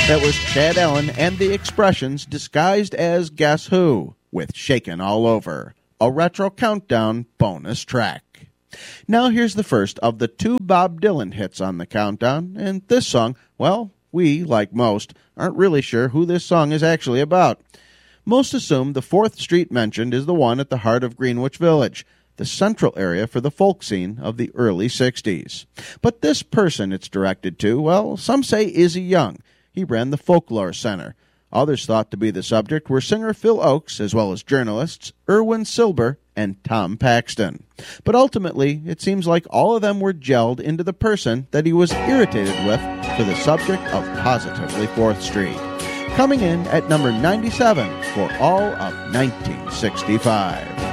That was Chad Allen and the Expressions disguised as Guess Who with Shakin' All Over, a retro countdown bonus track. Now here's the first of the 2 Bob Dylan hits on the countdown, and this song, well, we, like most, aren't really sure who this song is actually about. Most assume the 4th Street mentioned is the one at the heart of Greenwich Village, the central area for the folk scene of the early 60s. But this person it's directed to, well, some say Izzy Young. He ran the Folklore Center. Others thought to be the subject were singer Phil Oakes, as well as journalists Irwin Silber and Tom Paxton. But ultimately, it seems like all of them were gelled into the person that he was irritated with for the subject of Positively 4th Street. Coming in at number 97 for all of 1965.